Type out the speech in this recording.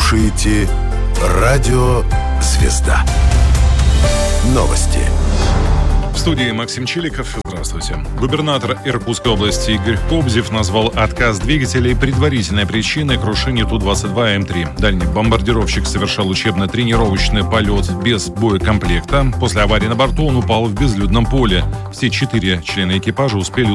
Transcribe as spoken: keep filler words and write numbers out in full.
слушаете Радио «Звезда». Новости. В студии Максим Чиликов. Здравствуйте. Губернатор Иркутской области Игорь Кобзев назвал отказ двигателей предварительной причиной крушения Ту двадцать два М три. Дальний бомбардировщик совершал учебно-тренировочный полет без боекомплекта. После аварии на борту он упал в безлюдном поле. Все четыре члена экипажа успели